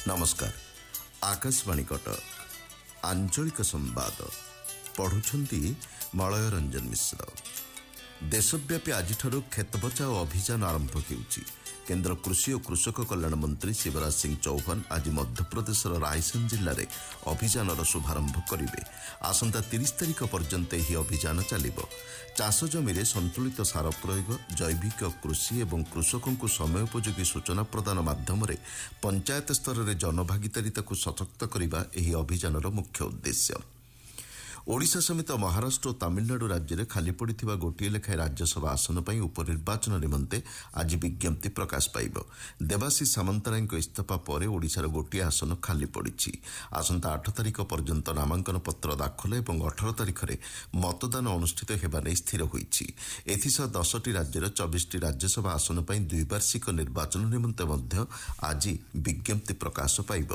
नमस्कार। आकाशवाणी कटक आंचलिक संवाद पढ़ुछंती मलय रंजन मिश्र। देशव्यापी आज खेत बचाओ अभियान आरंभ होउछि। केंद्र कृषि और कृषक कल्याण मंत्री शिवराज सिंह चौहान आज मध्यप्रदेश रायसेन जिले में अभियान शुभारंभ करेंगे। आसंता 30 तारिख पर्यंत यह अभियान चलिबो। चाष जमी संतुलित सार प्रयोग, जैविक कृषि और कृषकों को समयोपयोगी सूचना प्रदान माध्यम पंचायत स्तर में जनभागिदारिता को सशक्त करने यह अभियान मुख्य उद्देश्य। ओडिशा समेत महाराष्ट्र और तमिलनाडु राज्य में खाली पड़ा गोटे लेखाएं राज्यसभा आसन पर उपनिर्वाचन निमंते आज विज्ञप्ति प्रकाश पाइब। देवाशीष सामंतराय इस्तीफा पर ओडिशार गोटे आसन खाली पड़ी। आसंता 8 तारिख पर्यंत नामांकन पत्र दाखल और 18 तारिख में मतदान अनुष्ठित होगा नहीं स्थिर होइछि। एथिसह 10टी राज्यर 24टी राज्यसभा आसन पर द्विवार्षिक निर्वाचन निमंते आज विज्ञप्ति प्रकाश पाइब।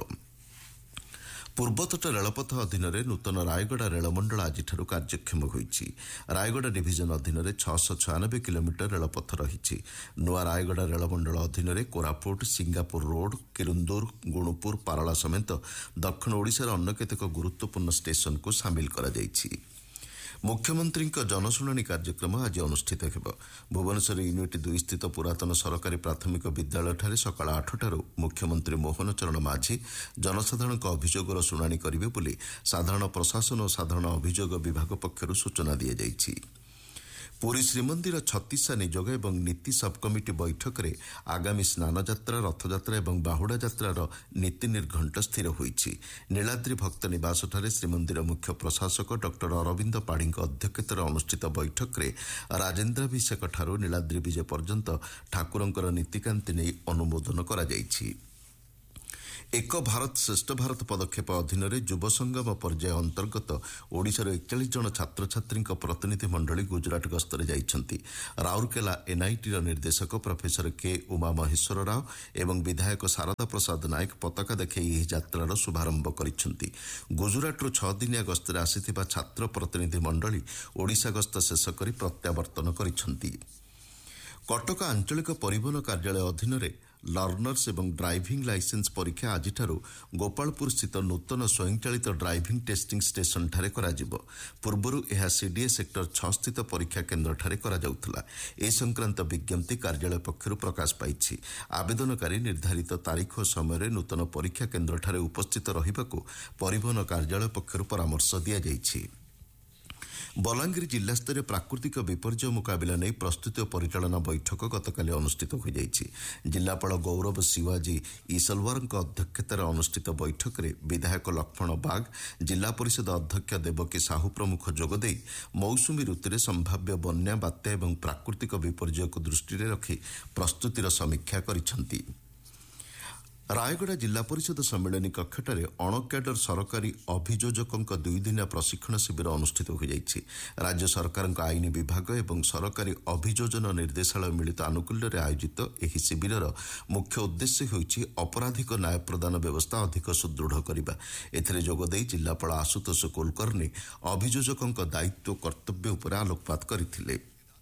पूर्वतट रेलपथ अधीन नूतन रायगड़ा रेलमंडल आज कार्यक्षम होइछि। रायगड़ा डिविजन अधीन 696 किलोमीटर रेलपथ रही। नुआ रायगड़ा रेलमंडल अधीन कोरापुट, सिंगापुर रोड, किरुंदूर, गुणुपुर, पारला समेत दक्षिण ओडिशार अन्य केतेक गुरुत्वपूर्ण स्टेशन को सामिल करा जाइछि। मुख्यमंत्री जनशुणाणी कार्यक्रम आज अनुष्ठित हो। भुवनेश्वर यूनिट 2 स्थित पुरातन सरकारी प्राथमिक विद्यालय सकाल 8 मुख्यमंत्री मोहन चरण माझी जनसाधारण अभियोगर शुणाणी करेंगे बोली साधारण प्रशासन और साधारण अभियोग विभाग पक्षर सूचना दी जाइछि। पुरी श्रीमंदिर 36 नियोग और नीति सब कमिटी बैठक में आगामी स्नान यात्रा, रथयात्रा और बाहुड़ा यात्रार नीति निर्घंट स्थिर होइछि। नीलाद्री भक्त निवास श्रीमंदिर मुख्य प्रशासक डॉक्टर अरविंद पाढ़ी अध्यक्षतार अनुष्ठित बैठक में राजेन्द्राभिषेक ठारू नीलाद्री विजय पर्यंत ठाकुरंकर नीतिकांति नहीं अनुमोदन करा जाइछि। एक भारत श्रेष्ठ भारत पदक्षेप अधीन युव संगम पर्याय अंतर्गत ओडिशार 41 जन छात्र छात्री प्रतिनिधि मंडली गुजरात गस्तरे जाइछंती। राउरकेला एनआईटी निर्देशक प्रोफेसर के उमा महेश्वर राव एवं विधायक शारदा प्रसाद नायक पताका देखे यह यात्रार शुभारंभ करिसेंती। गुजरातरू 6 दिनिया गस्तरे आसिथिबा छात्र प्रतिनिधि मंडली ओडिशा गस्त शेष करी प्रत्यावर्तन करिसेंती। कटक आंचलिक परिवहन कार्यालय अधीन लर्नर्स एवं ड्राइविंग लाइसेंस परीक्षा आज गोपालपुर स्थित नूतन स्वयंचालित ड्राइविंग टेस्टिंग स्टेशन ठारे कराजिबो। पूर्वरु यह सीडीए सेक्टर 6 स्थित परीक्षा केन्द्र ठारे करा जाउथला। ए संक्रांत विज्ञप्ति कार्यालय पक्षरु प्रकाश पाइछि। आवेदनकारी निर्धारित तारीख और समय नूतन परीक्षा केन्द्र ठारे उपस्थित रहिबाकू परिवहन कार्यालय पक्षरु परामर्श दिया जाइछि। बलांगीर जिला स्तरीय प्राकृतिक विपर्यय मुकाबला नहीं प्रस्तुति और परिचालना बैठक गतकाली अनुष्ठित हो जाइछि। जिलापाल गौरव शिवाजी ईसलवार अध्यक्षतार अनुष्ठित बैठक में विधायक लक्ष्मण बाग, जिला परिषद अध्यक्ष देवकी साहू प्रमुख जोगदे मौसुमी ऋतु संभाव्य बन्या, बात्या और प्राकृतिक विपर्यय को दृष्टि रखी प्रस्तुतिर समीक्षा करिसेंती। रायगड़ा जिला परिषद सम्मेलन कक्षठारे अणक्याडर सरकारी अभियोजकों 2 दिनिया प्रशिक्षण शिविर अनुष्ठित हो जाइछि। राज्य सरकार आईन विभाग और सरकारी अभियोजन निर्देशालय मिलित आनुकूल्य आयोजित यह शिविर मुख्य उद्देश्य होइछि अपराधिक न्याय प्रदान व्यवस्था अधिक सुदृढ़ करने। एथिरे जोगदेई जिलापाल आशुतोष कुलकर्णी अभियोजकों दायित्व कर्तव्य उपर आलोकपात करथिले।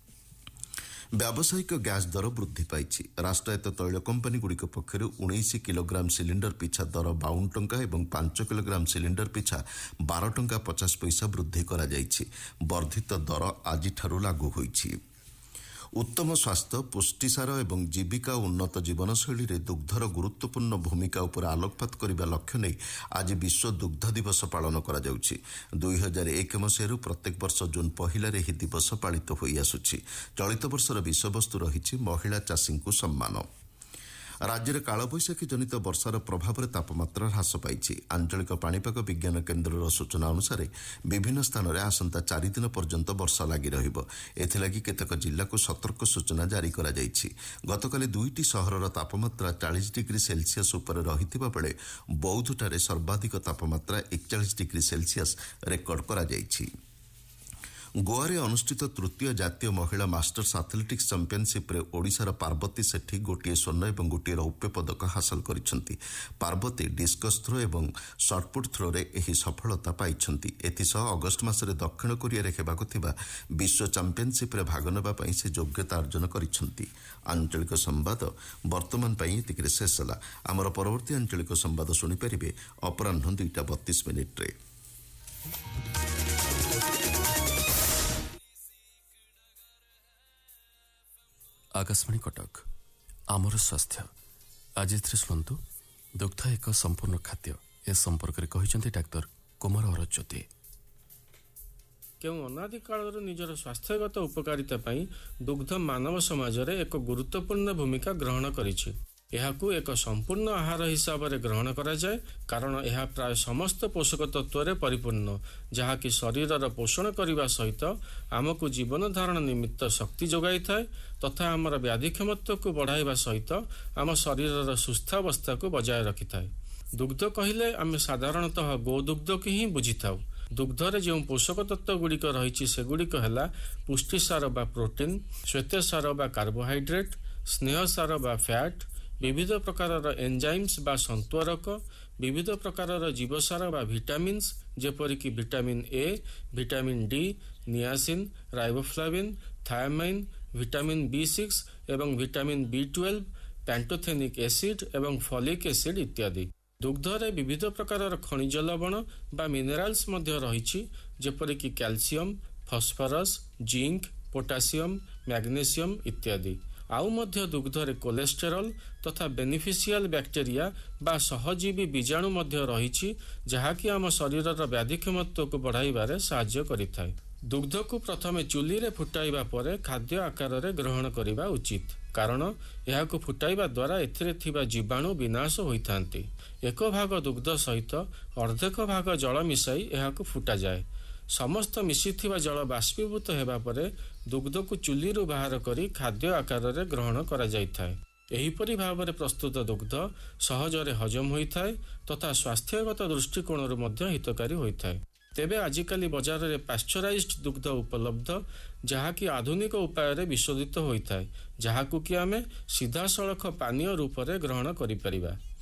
व्यावसायिक गैस दर वृद्धि पाइछि। राष्ट्रायत्त तैल कंपानी गुड़िक पक्षर 19 किलोग्राम सिलिंडर पिछा दर 52 टंका और 5 किलोग्राम सिलिंडर पिछा 12 टंका 50 पैसा वृद्धि करा जाइछि। वर्धित दर आज लागू होइछि। उत्तम स्वास्थ्य, पुष्टिसार और जीविका उन्नत जीवनशैली रे दुग्धर गुरुत्वपूर्ण भूमिका उपर आलोकपात करने लक्ष्य नहीं आज विश्व दुग्ध दिवस पालन करा जाउछि। 2001 मसीह प्रत्येक वर्ष जून 1 यह दिवस पालित होई आसुछि। चलित वर्षर विषयवस्तु रही महिला चाषी को सम्मान। राज्य में कालबैशाखी जनित वर्षार प्रभाव में तापमात्रा ह्रास पाई। आंचलिक पाणीपाग विज्ञान केन्द्र सूचना अनुसार विभिन्न स्थान में आसंता 4 दिन पर्यंत वर्षा लगी रहिबो। एथिलागि केतेक जिला को सतर्क सूचना जारी करा जाइछि। गतकाली 2टी सहरर तापमात्रा 40 डिग्री सेल्सियस उपर रहिथिबा बेले बौद्धठारे सर्वाधिक तापमात्रा 41 डिग्री सेल्सियस रेकर्ड करा जाइछि। ଗୋଆରେ ଅନୁଷ୍ଠିତ ତୃତୀୟ ଜାତୀୟ ମହିଳା ମାଷ୍ଟର୍ସ ଆଥଲେଟିକ୍ସ ଚାମ୍ପିୟନସିପ୍ରେ ଓଡ଼ିଶାର ପାର୍ବତୀ ସେଠୀ ଗୋଟିଏ ସ୍ୱର୍ଣ୍ଣ ଏବଂ ଗୋଟିଏ ରୌପ୍ୟ ପଦକ ହାସଲ କରିଛନ୍ତି। ପାର୍ବତୀ ଡିସ୍କସ୍ ଥ୍ରୋ ଏବଂ ସଟ୍ପୁଟ୍ ଥ୍ରୋରେ ଏହି ସଫଳତା ପାଇଛନ୍ତି। ଏଥିସହ ଅଗଷ୍ଟ ମାସରେ ଦକ୍ଷିଣ କୋରିଆରେ ହେବାକୁ ଥିବା ବିଶ୍ୱ ଚାମ୍ପିୟନସିପ୍ରେ ଭାଗ ନେବା ପାଇଁ ସେ ଯୋଗ୍ୟତା ଅର୍ଜନ କରିଛନ୍ତି। ଆଞ୍ଚଳିକ ସମ୍ବାଦ ବର୍ତ୍ତମାନ ପାଇଁ ଏତିକିରେ ଶେଷ ହେଲା। ଆମର ପରବର୍ତ୍ତୀ ଆଞ୍ଚଳିକ ସମ୍ବାଦ ଶୁଣିପାରିବେ ଅପରାହ୍ନ 2:32 आकाशवाणी कटक आमर स्वास्थ्य आज शुणु दुग्ध एक संपूर्ण खाद्य ए संपर्क में कहते डाक्तर कुमार अरज्योति। केउ अनादि काल निजर स्वास्थ्यगत उपकारिता पई दुग्ध मानव समाज रे एक गुरुत्वपूर्ण भूमिका ग्रहण करिछि। एहाकू एक संपूर्ण आहार हिसाब से ग्रहण करा जाए कारण यह प्राय समस्त पोषक तत्व परिपूर्ण जहाँकि शरीरर पोषण करने सहित आमको जीवन धारण निमित्त शक्ति जोगाई थाए तथा आमर व्याधि क्षमत्व को बढ़ाइबा सहित आम शरीरर सुस्थावस्था को बजाय रखि थाए। दुग्ध कहले आम साधारणतः गोदुग्ध को ही बुझी थाउ। दुग्धरे जो पोषक तत्व गुड़िक रही सेगुड़िक है पुष्टिसार बा प्रोटीन, श्वेतसार बा कार्बोहाइड्रेट, स्नेहसार बा फैट, विविध प्रकार एंजाइम्स बा संतुरक, विविध प्रकार जीवसार बा vitamins जेपरिक vitamin A, vitamin D, niacin, riboflavin, thiamine, vitamin B6 एवं विटामिन B12, पैंटोथेनिक एसिड एवं फॉलिक एसिड इत्यादि। दुग्धरे विविध प्रकार खनिज लवण बा मिनेराल्स मध्य रही जेपरिक calcium, phosphorus, zinc, potassium, magnesium इत्यादि। आउ मध्य दुग्धरे कोलेस्टेरॉल तथा बेनिफिशियल बैक्टेरिया बा सहजीवी बीजाणु मध्य रही जहाँकि आम शरीरर व्याधि क्षमत्व को बढ़ाइबारे साहाय्य करिथाए। दुग्ध को प्रथमे चुली रे फुटाइबा परे खाद्य आकार रे ग्रहण करिबा उचित कारण एहाकु फुटाइबा द्वारा एथिरे थिबा जीवाणु विनाश होइथांती। एक भाग दुग्ध सहित अर्धेक भाग जल मिसाई एहाकु फुटा जाए। समस्त मिशिथिबा जल बाष्पीभूत हेबा परे दुग्ध को चुली रु बाहर करी खाद्य आकार रे ग्रहण करा जाइथाए। एहिपरि भावरे प्रस्तुत दुग्ध सहजरे हजम होइथाए तथा स्वास्थ्यगत दृष्टिकोण रु मध्य हितकारी होइथाए। तेबे आजिकाली बजार रे पाश्चराइज्ड दुग्ध उपलब्ध जहाँकि आधुनिक उपाय रे विशोधित होइथाए जहाँकु कि आमे सीधा सड़क पानीय रूप रे ग्रहण करि परिबा।